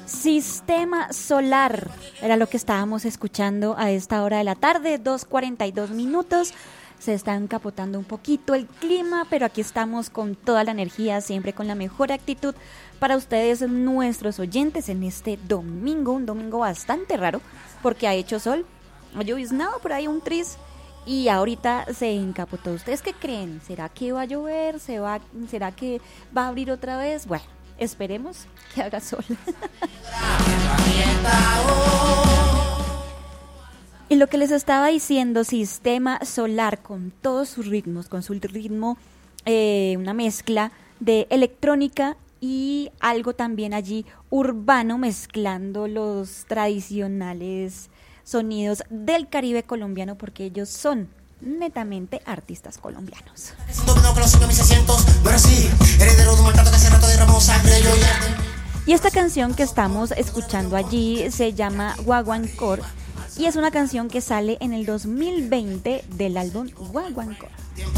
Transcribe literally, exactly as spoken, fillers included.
Sistema Solar era lo que estábamos escuchando a esta hora de la tarde, dos cuarenta y dos minutos. Se está encapotando un poquito el clima, pero aquí estamos con toda la energía, siempre con la mejor actitud para ustedes, nuestros oyentes, en este domingo, un domingo bastante raro, porque ha hecho sol, ha lloviznado por ahí un tris y ahorita se encapotó. ¿Ustedes qué creen? ¿Será que va a llover? ¿Se va, ¿Será que va a abrir otra vez? Bueno, esperemos que haga sol. Y lo que les estaba diciendo, Sistema Solar, con todos sus ritmos, con su ritmo, eh, una mezcla de electrónica y algo también allí urbano, mezclando los tradicionales sonidos del Caribe colombiano, porque ellos son netamente artistas colombianos. Y esta canción que estamos escuchando allí se llama Guaguancó y es una canción que sale en el dos mil veinte del álbum Guaguancó.